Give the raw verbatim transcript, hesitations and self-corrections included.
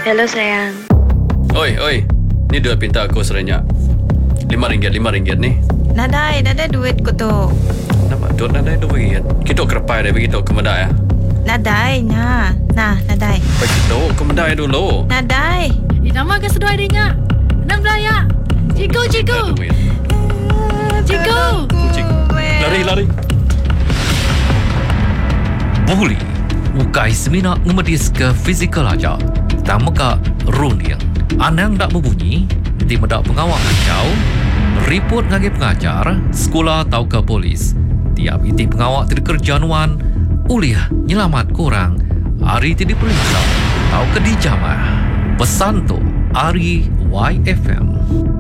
Hello sayang. Oi, oi. Ni duit pinta aku serenyak. Lima ringgit, lima ringgit ni. Nadai, nadai duit ko to. Nama duit nadai dua ringgit. Kita kerepai dia begitu ke medai ya. Nadai, na. Nah, nadai. Begitu ke medai dulu. Nadai. Eh, nama ke seduai dia? Enam belaya. Cikgu, cikgu. Duit. Cikgu. Cik. Lari, lari. Buli, ukai semina ngemedis ke fizikal aja. Tama ka runia. Anang dak berbunyi, di medak pengawal kacau, report ngagi pengajar, sekolah atau ke polis. Tiap iti pengawal tidak kerjaanuan, uliah nyelamat kurang, hari tidak periksa, atau ke dijamah. Pesan tu, Ari Y F M.